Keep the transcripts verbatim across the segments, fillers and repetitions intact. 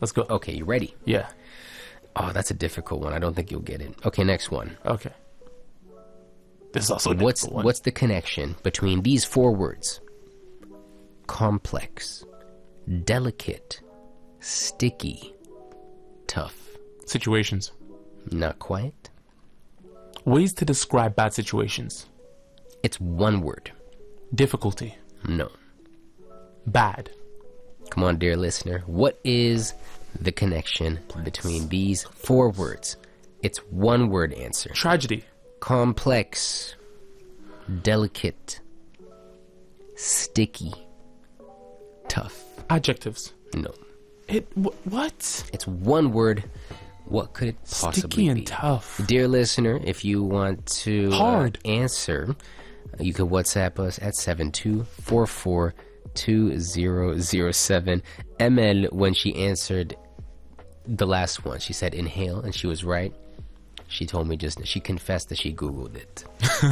Let's go. Okay, you ready? Yeah. Oh, that's a difficult one. I don't think you'll get it. Okay, next one. Okay. This is also a What's difficult one. what's the connection between these four words? Complex, delicate, sticky, tough. Situations. Not quite. Ways to describe bad situations. It's one word. Difficulty. No. Bad. Come on, dear listener. What is the connection between these four words? It's one word answer. Tragedy. Complex, delicate, sticky, tough. Adjectives. No. It wh- what? It's one word. What could it possibly Sticky and be? tough. Dear listener, if you want to uh, Hard. answer, you can WhatsApp us at seven two four four two zero zero seven. M L, when she answered the last one, she said inhale, and she was right. She told me just, she confessed that she Googled it.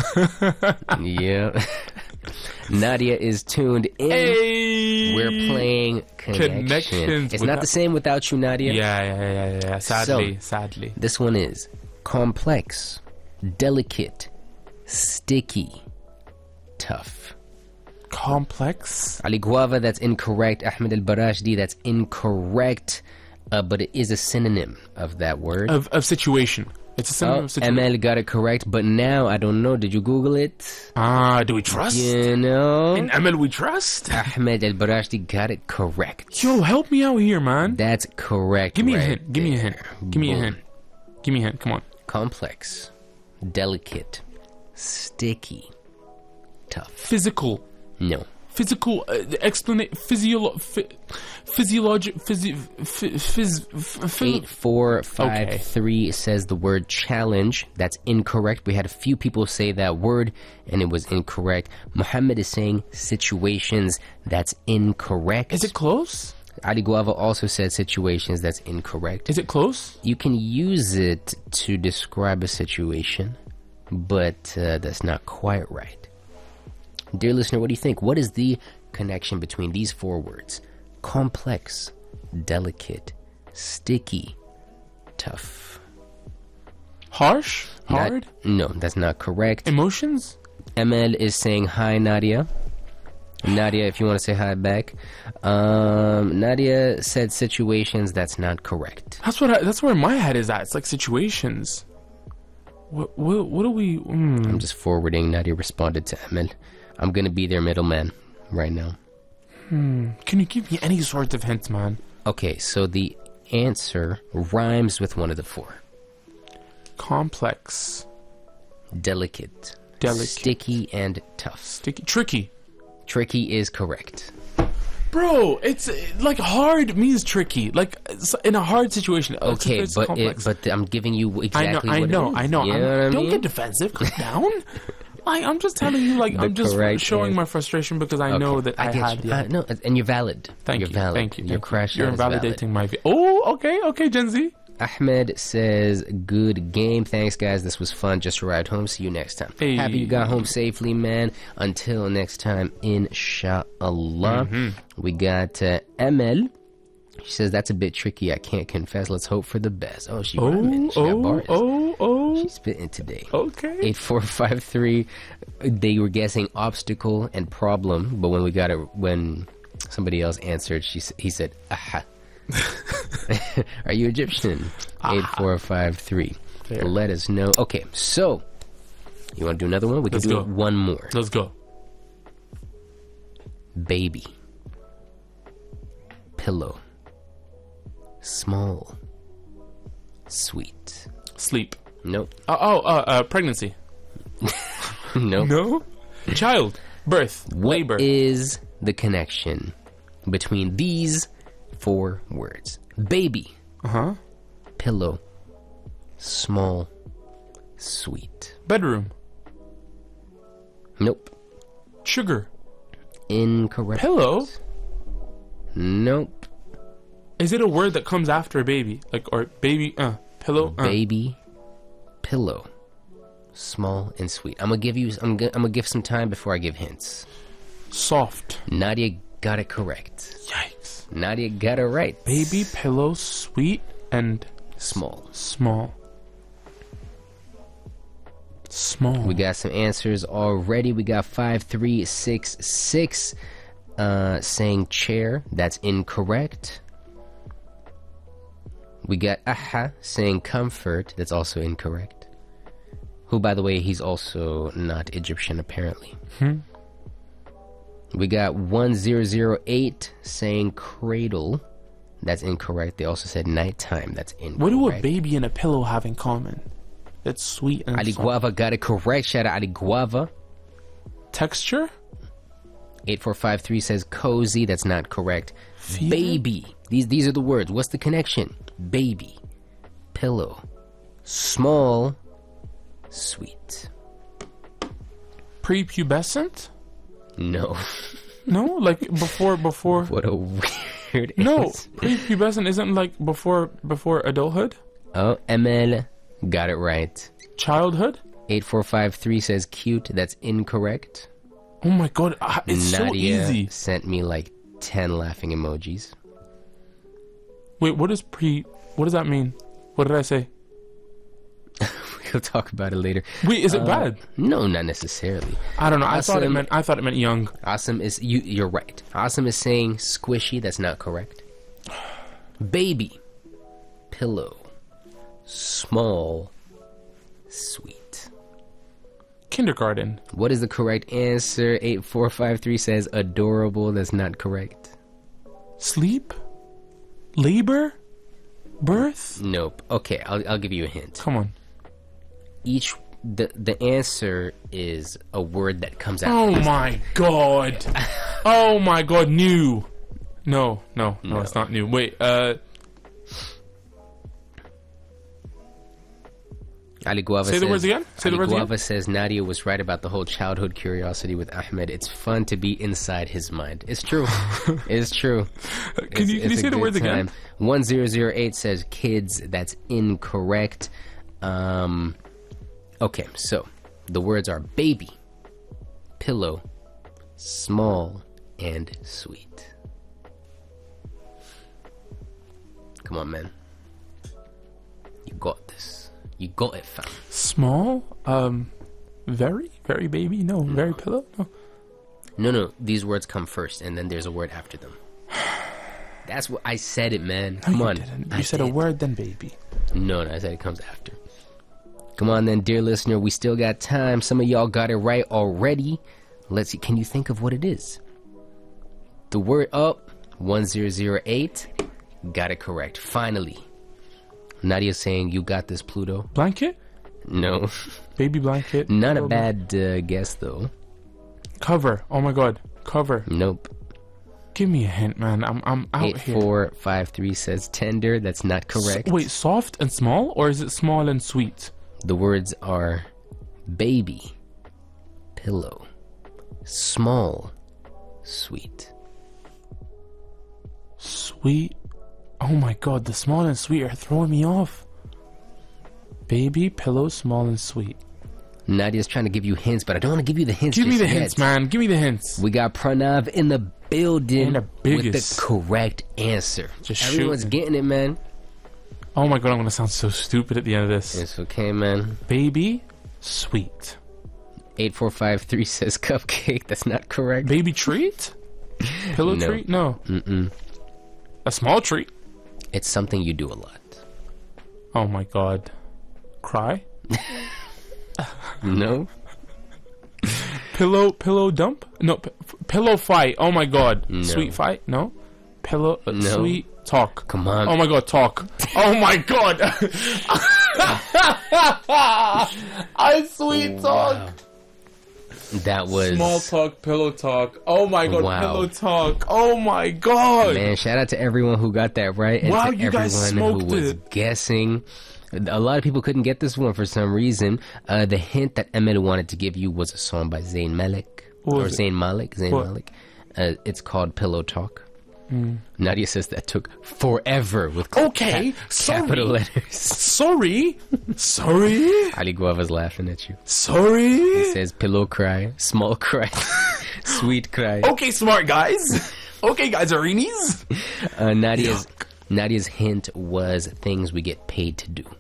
Yeah. Nadia is tuned in. Hey! We're playing Connection. Connections It's with not that- the same without you, Nadia. Yeah, yeah, yeah, yeah, yeah. Sadly, So- sadly. This one is complex, delicate, sticky, tough. Complex. Ali Guava, that's incorrect. Ahmed Al Barashdi, that's incorrect. Uh, but it is a synonym of that word. Of, of situation. It's a synonym Oh, of situation. M L got it correct, but now I don't know. Did you Google it? Ah, do we trust? You know, In M L we trust? Ahmed Al Barashdi got it correct. Yo, help me out here, man. That's correct. Give me a right hint. Give me a hint. there. Give me a Boom. hint. Give me a hint. Come on. Complex, delicate, sticky, tough. Physical. No. Physical uh, explanation. Physiolo. Phy, physiologic. Physi, phys, phys, phys, Eight four five Okay. three says the word challenge. That's incorrect. We had a few people say that word, and it was incorrect. Muhammad is saying situations. That's incorrect. Is it close? Ali Guava also said situations. That's incorrect. Is it close? You can use it to describe a situation, but uh, that's not quite right. Dear listener, what do you think? What is the connection between these four words? Complex, delicate, sticky, tough. Harsh? Not- Hard? no, that's not correct. Emotions? M L is saying hi, Nadia. Nadia, if you want to say hi back. Um, Nadia said situations. That's not correct. That's what. I, that's where my head is at. It's like situations. What? What, what do we? Mm. I'm just forwarding. Nadia responded to M L. I'm going to be their middleman right now. Can you give me any sort of hints, man? Okay, so the answer rhymes with one of the four. Complex, Delicate, Delicate. sticky, and tough. sticky, tricky. Tricky is correct. Bro, it's uh, like hard means tricky. Like it's in a hard situation. uh, it's- Okay, it's but it, complex. but I'm giving you exactly I know, I what know, it is. I know. You I'm- know what I don't mean? get defensive. Calm down. Like, I'm just telling you, like, The I'm just correct showing answer. my frustration because I know Okay, that I, get had. you. Yeah. Uh, no, and you're valid. Thank you're you. valid. Thank you. Your thank crash you. You're out is valid. invalidating my view. Oh, okay, okay, Gen Z. Ahmed says, good game. Thanks, guys. This was fun. Just arrived home. See you next time. Hey. Happy you got home safely, man. Until next time, inshallah. Mm-hmm. We got uh, M L. She says, that's a bit tricky. I can't confess. Let's hope for the best. Oh, she rhyming. Oh, She got oh, bars. oh, oh. She's spitting today. Okay. eight four five three. They were guessing obstacle and problem, but when we got it, when somebody else answered, she s- he said, aha. Are you Egyptian? eight four five three. Fair. Let us know. Okay, so you want to do another one? We can Let's do go. it one more. Let's go. Baby. Pillow. Small. Sweet. Sleep. Nope. Uh, oh, uh, uh, pregnancy. Nope. No. Child. Birth. What Labor. is the connection between these four words? Baby, Uh huh. pillow, small, sweet. Bedroom. Nope. Sugar. Incorrect. Pillow. Nope. Is it a word that comes after a baby? Like, or baby, uh, pillow? Uh. Baby, pillow, small and sweet. I'm gonna give you. I'm gonna, I'm gonna give some time before I give hints. Soft. Nadia got it correct. Yikes. Nadia got it right. Baby, pillow, sweet, and Small. small. Small. We got some answers already. We got five three six six uh, saying chair. That's incorrect. We got aha saying comfort. That's also incorrect. Who, by the way, he's also not Egyptian, apparently. Hmm. We got one zero zero eight saying cradle. That's incorrect. They also said nighttime. That's incorrect. What do a baby and a pillow have in common? It's sweet and Ali soft. Guava got it correct. Shout out Ali Guava. Texture? eight four five three says cozy. That's not correct. Feel? Baby. These these are the words. What's the connection? Baby. Pillow. Small. Sweet. Prepubescent? No. No, like before before. What a weird No, answer. prepubescent isn't like before before adulthood. Oh, M L got it right. Childhood. eight four five three says cute. That's incorrect. Oh my god, ah, it's Nadia so easy. sent me like ten laughing emojis. Wait, what is pre? What does that mean? What did I say? We'll talk about it later. Wait, is it Uh, bad? No, not necessarily. I don't know. I thought it Awesome. meant. I thought it meant young. Awesome is you. You're right. Awesome is saying squishy. That's not correct. Baby, pillow, small, sweet. Kindergarten. What is the correct answer? Eight four five three says adorable. That's not correct. Sleep. Labor. Birth. Nope. Okay, I'll I'll give you a hint. Come on. Each the the answer is a word that comes out. Oh my god. Oh my god. New. No, no, no, No. it's not new. Wait. Uh. Ali Guava Say the says, words again? Say the Ali words again? Guava says Nadia was right about the whole childhood curiosity with Ahmed. It's fun to be inside his mind. It's true. It's true. Can It's- you can it's you a say the good words again? time. one zero zero eight says kids. That's incorrect. Um, okay, so the words are baby, pillow, small, and sweet. Come on, man. You got this. You got it, fam. Small. Um. Very, very baby. No, very pillow. No. No, no, these words come first, and then there's a word after them. That's what I said it, man. No, Come you on. didn't. I You said a did. word, then baby. No, no, I said it comes after. Come on then, dear listener, we still got time. Some of y'all got it right already. Let's see, can you think of what it is? The word up, one zero zero eight, got it correct, finally. Nadia's saying, you got this, Pluto. Blanket. No, Baby blanket. not a Pillow. bad uh, guess, though. Cover. Oh my god. Cover. Nope. Give me a hint, man. I'm I'm out eight here. four five three says tender, that's not correct. S- wait, soft and small, or is it small and sweet? The words are baby, pillow, small, sweet. Sweet. Oh my god, the small and sweet are throwing me off. Baby, pillow, small and sweet. Nadia's trying to give you hints, but I don't want to give you the hints. Give me just the yet. hints, man. Give me the hints. We got Pranav in the building In the with biggest. the correct answer. Just Everyone's shooting. getting it, man. Oh my god, I'm gonna sound so stupid at the end of this. It's okay, man. Baby, sweet. eight four five three says cupcake. That's not correct. Baby treat? Pillow No. treat? No. Mm-mm. A small treat? It's something you do a lot. Oh my god. Cry? No? Pillow pillow dump? No, p- f- pillow fight. Oh my god. No. Sweet fight? No. Pillow uh, No. sweet talk. Come on. Oh my god, talk. Oh my god. I sweet talk. Wow. That was... Small talk, pillow talk. Oh my god, Wow. pillow talk. Oh my god. Man, shout out to everyone who got that right. And Wow, to you guys everyone who smoked was it. guessing. A lot of people couldn't get this one for some reason. Uh, the hint that Emmett wanted to give you was a song by Zayn Malik. What Or was it? Zayn Malik. Zayn What? Malik. Uh, it's called Pillow Talk. Hmm. Nadia says that took forever with Okay, cap- sorry. capital letters. Sorry. Sorry. Ali Guava's laughing at you. He Sorry. says pillow cry, small cry, sweet cry. Okay, smart guys. Okay, guys, arenas. Uh, Nadia's Nadia's hint was things we get paid to do.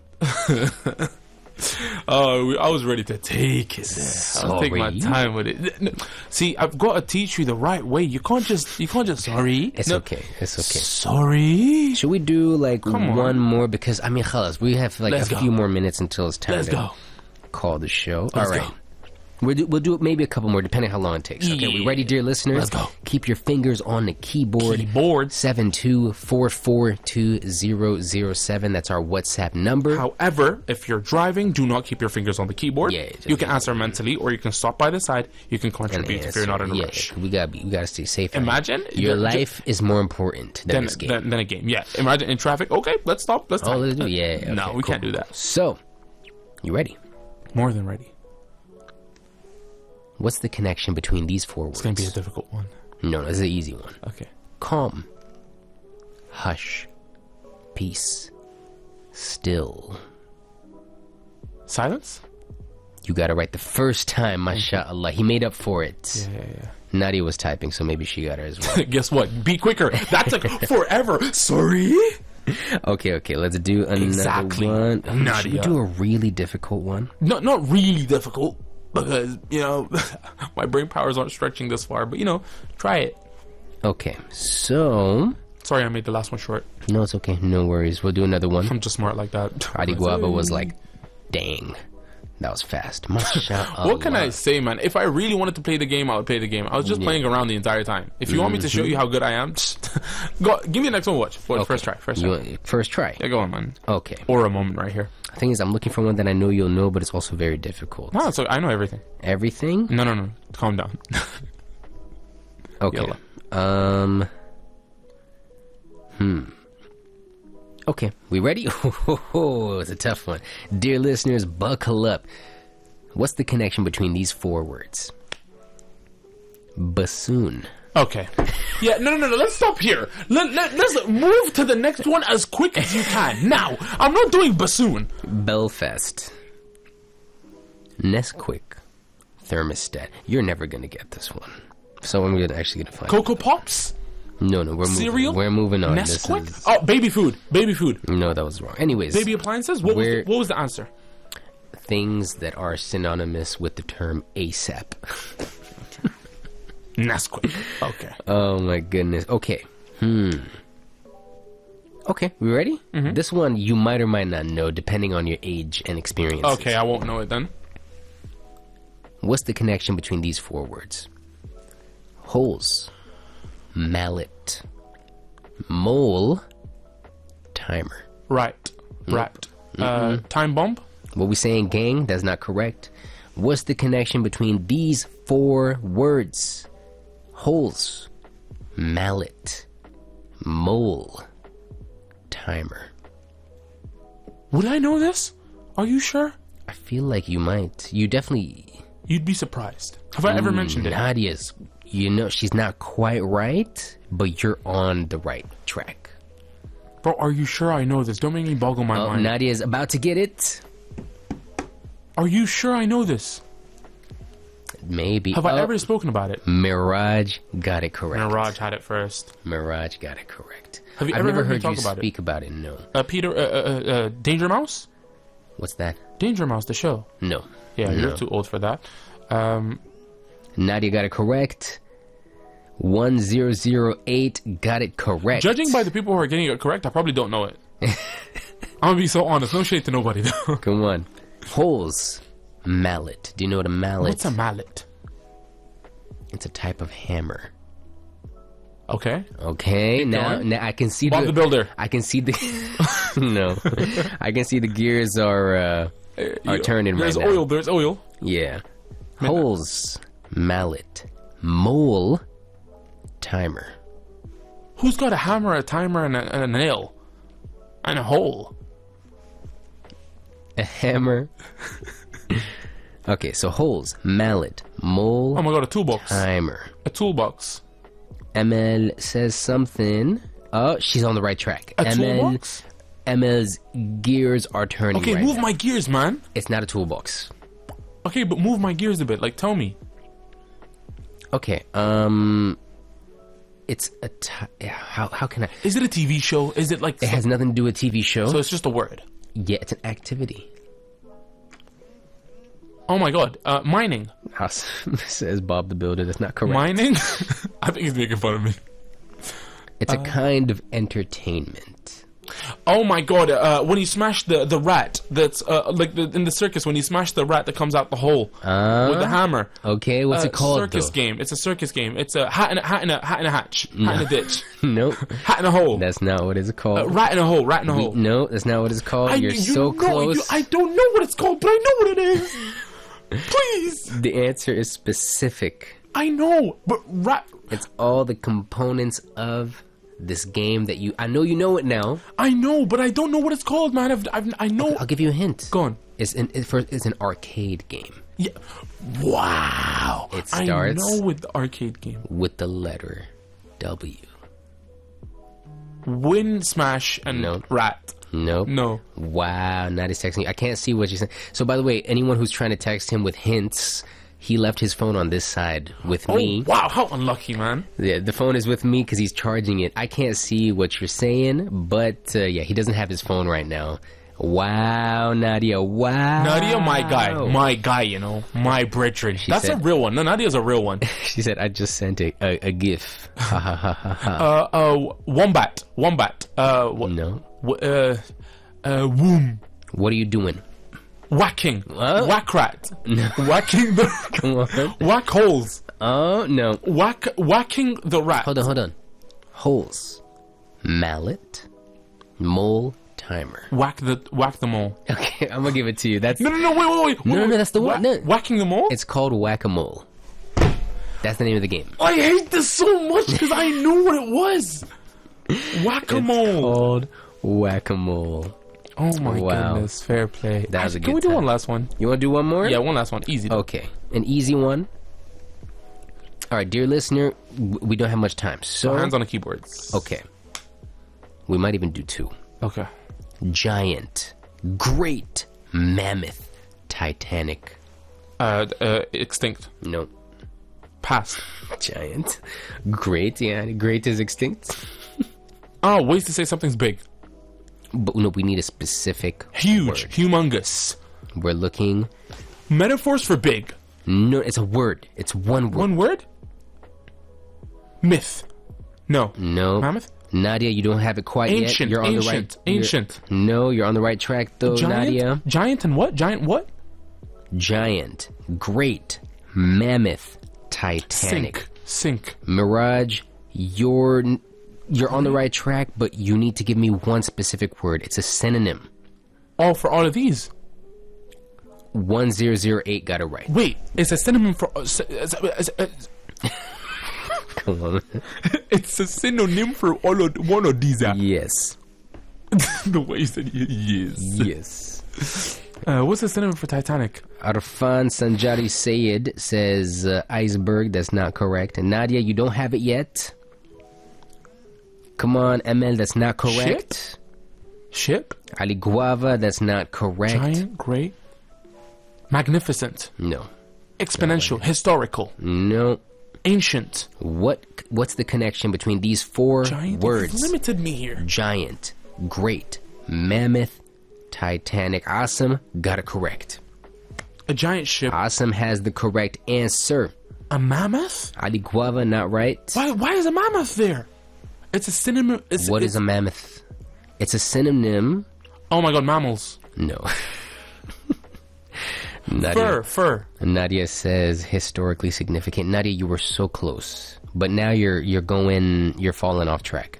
Oh, I was ready to take it. I'll take my time with it. See, I've got to teach you the right way. You can't just, you can't just. Sorry. It's No. okay. It's okay. Sorry. Should we do like Come one on. more? Because I mean, khalas, we have like Let's a go. few more minutes until it's time Let's to go. call the show. Let's All right. go. We'll do, we'll do maybe a couple more, depending how long it takes. Okay, we Yeah. ready, dear listeners? Let's go. Keep your fingers on the keyboard. Keyboard. seven two four four two zero zero seven. That's our WhatsApp number. However, if you're driving, do not keep your fingers on the keyboard. Yeah, just- you can answer mentally, or you can stop by the side. You can And contribute if answer. you're not in a yeah, rush. we gotta be, we gotta stay safe. Imagine your ju- life is more important than Then, this game. then, then a game. Yeah. Imagine in traffic. Okay, let's stop. Let's. oh, time. let's do yeah. Okay, no, we cool. can't do that. So, you ready? More than ready. What's the connection between these four words? It's gonna be a difficult one. No, this is an easy one. Okay. Calm, hush, peace, still. Silence. You got it right the first time, mashallah. He made up for it. Yeah, yeah, Nadia was typing, so maybe she got it as well. yeah. Guess what? Be quicker. That took forever. Sorry. Okay, okay, let's do another Exactly. one. Um, should we Nadia. do a really difficult one? Not not really difficult because you know my brain powers aren't stretching this far. But you know, try it. Okay, so... Sorry, I made the last one short. No, it's okay. No worries. We'll do another one. I'm just smart like that. Adi Guava was like, dang. That was fast. Mashallah. What can I say, man? If I really wanted to play the game, I would play the game. I was just Yeah. playing around the entire time. If you want me to show you how good I am, go. Give me the next one. Watch. For Okay. First try. First You try. want- first try. Yeah, go on, man. Okay. Or a moment right here. The thing is, I'm looking for one that I know you'll know, but it's also very difficult. No, so I know everything. Everything? No, no, no. Calm down. Okay. Yalla. Um. Hmm. Okay, we ready? Oh, it's a tough one. Dear listeners, buckle up. What's the connection between these four words? Bassoon. Okay. Yeah, no, no, no, no. Let's stop here. Let, let, let's move to the next one as quick as you can. Now, I'm not doing bassoon. Belfast. Nesquik. Thermostat. You're never gonna get this one. So I'm gonna actually gonna find. Cocoa Pops? No, no, we're moving. Cereal? We're moving on. This Nesquik? is- Oh, baby food. Baby food. No, that was wrong. Anyways, Baby appliances? What was, Where- the, what was the answer? things that are synonymous with the term ASAP. Nesquik. Okay. Oh my goodness. Okay. Hmm. Okay, we ready? Mm-hmm. This one you might or might not know, depending on your age and experience. Okay, I won't know it then. What's the connection between these four words? Holes, mallet, mole, timer. Right. Right. Uh, time bomb? What we saying, gang? That's not correct. What's the connection between these four words? Holes, mallet, mole, timer. Would I know this? Are you sure? I feel like you might. You definitely. You'd be surprised. Have I ever mentioned it? Nadia's, you know, she's not quite right, but you're on the right track. Bro, are you sure I know this? Don't make me boggle my Oh, mind. Nadia's about to get it. Are you sure I know this? Maybe. Have I Oh, ever spoken about it? Mirage got it correct. Mirage had it first. Mirage got it correct. Have you I've ever never heard me heard talk you about it? speak about it. No. Uh, Peter, uh, uh, uh, Danger Mouse? What's that? Danger Mouse, the show. No. Yeah, No. you're too old for that. Um, Nadia got it correct. one zero zero eight got it correct. judging by the people who are getting it correct, I probably don't know it. I'm gonna be so honest. No shade to nobody, though. Come on. Holes. Mallet. Do you know what a mallet? What's a mallet? It's a type of hammer. Okay. Okay, now, going. now I can see Bob the, the Builder. I can see the no, I can see the gears are uh, are turning right There's now. oil. There's oil. Yeah, holes, mallet, mole, timer. Who's got a hammer, a timer, and a, and a nail? And a hole? A hammer. Okay, so holes, mallet, mole, Oh my god, a toolbox. timer. A toolbox. M L says something. Oh, she's on the right track. A M L, toolbox? M L's gears are turning Okay, right move now. my gears, man. It's not a toolbox. Okay, but move my gears a bit. Like, tell me. Okay, um... It's a t- yeah, how how can I? Is it a T V show? Is it like? It has nothing to do with T V show. So it's just a word. Yeah, it's an activity. Oh my god, uh, mining. Says Bob the Builder. That's not correct. Mining? I think he's making fun of me. It's a kind of entertainment. Oh my god, uh, when you smash the, the rat, that's uh, like the, in the circus, when you smash the rat that comes out the hole Uh, with the hammer. Okay, what's Uh, it called? Circus though? game. It's a circus game. It's a hat in a hat in a hat in a hatch. Hat in a ditch. Nope. Hat in a hole. That's not what it's called. Uh, rat in a hole. Rat in a We- hole. no, that's not what it's called. I, You're you so know, close. You, I don't know what it's called, but I know what it is. Please. The answer is specific. I know, but rat. It's all the components of this game that you. I know you know it now. I know, but I don't know what it's called, man. I've, I've I know. I'll give you a hint. Go on. It's an it's, for, it's an arcade game Yeah. Wow. It starts- I know with the arcade game. with the letter W. Win, smash, and No. rat. Nope. No. Wow, Nadia's texting. I can't see what she's saying. So, by the way, anyone who's trying to text him with hints, he left his phone on this side with Oh, me. wow. How unlucky, man. Yeah, the phone is with me because he's charging it. I can't see what you're saying, but uh, yeah, he doesn't have his phone right now. Wow, Nadia. Wow. Nadia, my guy. My guy, you know. My brethren. That's said- a real one. No, Nadia's a real one. She said, I just sent a, a, a GIF. Ha ha ha ha ha. Uh, uh, wombat. Wombat. Uh, wh- No. wh- uh, uh, womb. What are you doing? Whacking. What? Whack rat. Whacking the. Come on. Whack holes. Oh, no. Whack. Whacking the rat. Hold on, hold on. Holes. Mallet. Mole. Timer. Whack the. Whack them all. Okay, I'm gonna give it to you. That's No, no, no. Wait, wait, wait. No, wait, no, wait. that's the one- Wha- no. Whacking them all. it's called Whack-A-Mole. That's the name of the game. I hate this so much because I knew what it was. Whack-a-mole. It's called Whack-A-Mole. Oh my Wow. goodness, fair play. That was a Can good we do time. one last one? You want to do one more? Yeah, one last one. Easy. though. Okay, an easy one. All right, dear listener, w- we don't have much time, so Hands on the keyboards. okay, we might even do two. Okay. Giant, great, mammoth, Titanic. Uh, uh, extinct. No, Past. giant, great. Yeah, great is extinct. Oh, ways to say something's big. But no, we need a specific Huge. word. Humongous. We're looking. Metaphors for big. No, it's a word. It's one word. One word? Myth. No. No, Mammoth? Nadia, you don't have it quite Ancient. yet. You're on ancient. the right. you're- Ancient. No, you're on the right track though, Giant? Nadia. Giant and what? Giant what? Giant, great, mammoth, Titanic. Sink. Sink. Mirage, you're you're on the right track, but you need to give me one specific word. It's a synonym. All for all of these. one zero zero eight got it right. Wait, it's a synonym for. Uh, sy- uh, uh, uh, Come on. it's a synonym for all of one of these. Uh, Yes. the way you said y- yes. Yes. Uh, what's the synonym for Titanic? Arfan Sanjari Sayed says uh, iceberg. That's not correct. And Nadia, you don't have it yet. Come on, M L. That's not correct. Ship? Ali Guava. That's not correct. Giant, great, magnificent, No. exponential, historical, No. ancient. What? What's the connection between these four Giant. words? You've limited me here. Giant, great, mammoth, Titanic. Awesome, got it correct. A giant ship. Awesome has the correct answer. A mammoth? Ali Guava, not right. Why? Why is a mammoth there? It's a synonym. It's, What it's, is a mammoth? It's a synonym. Oh my god, mammals. No. Nadia, Fur, fur. Nadia says historically significant. Nadia, you were so close, but now you're you're going you're falling off track.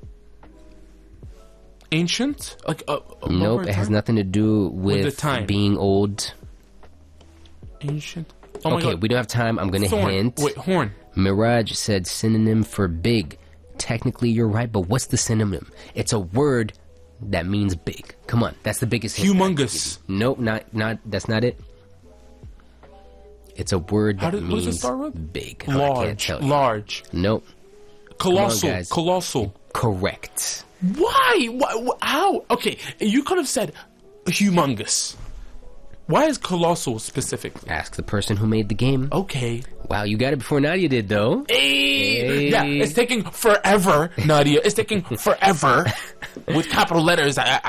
Ancient? Like uh, uh, Nope, over it has time? nothing to do with, the time. being old. Ancient. Oh my Okay, god. we don't have time. I'm gonna Thorn. hint. Wait, horn. Mirage said synonym for big. Technically, you're right, but what's the synonym? It's a word that means big. Come on, that's the biggest hint. Humongous. Nope, not not. That's not it. It's a word How that did- what means does it start with? big. Oh, I can't Large. tell you. Large. Nope. Colossal. guys. Colossal. Correct. Why? Why? wh- How? Okay, you could have said humongous. Why is colossal specifically? Ask the person who made the game. Okay. Wow, you got it before Nadia did, though. Hey. Hey. Yeah, it's taking forever, Nadia. It's taking forever. With capital letters, I,